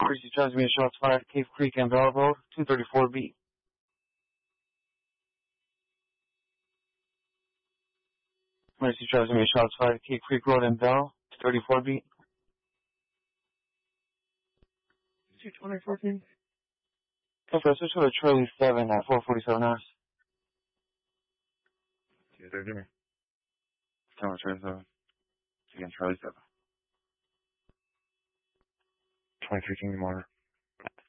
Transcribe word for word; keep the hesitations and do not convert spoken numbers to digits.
Emergency transmission shots fired, Cave Creek and Bell Road, two thirty-four B. Emergency transmission shots fired, Cave Creek Road and Bell, two thirty-four B. two twenty-four B. Confirm, switch to Charlie seven at four forty-seven hours. Yes, sir, Jimmy. Tower Charlie seven. Again, Charlie seven. twenty-three King Motor.